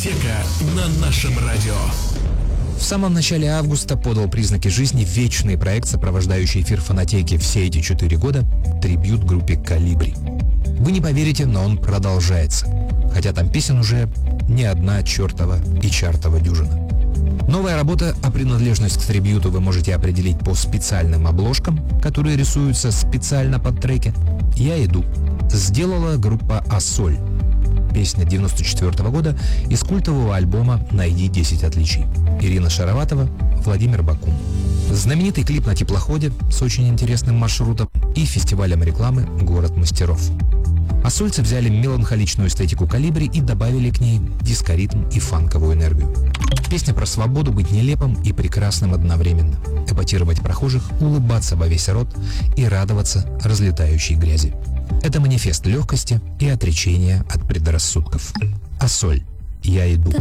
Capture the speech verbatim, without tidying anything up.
Дискотека на нашем радио. В самом начале августа подал признаки жизни вечный проект, сопровождающий эфир Фонотеки все эти четыре года, трибьют группе «Колибри». Вы не поверите, но он продолжается, хотя там песен уже не одна чертова и чартова дюжина. Новая работа, а принадлежность к трибьюту вы можете определить по специальным обложкам, которые рисуются специально под треки. «Я иду» сделала группа «Ассоль». Песня девяносто четвёртого года из культового альбома «Найди десять отличий». Ирина Шароватова, Владимир Бакун. Знаменитый клип на теплоходе с очень интересным маршрутом и фестивалем рекламы «Город мастеров». Ассольцы взяли меланхоличную эстетику «Колибри» и добавили к ней дискоритм и фанковую энергию. Песня про свободу быть нелепым и прекрасным одновременно, эпатировать прохожих, улыбаться во весь рот и радоваться разлетающей грязи. Это манифест легкости и отречения от предрассудков. Ассоль. «Я иду».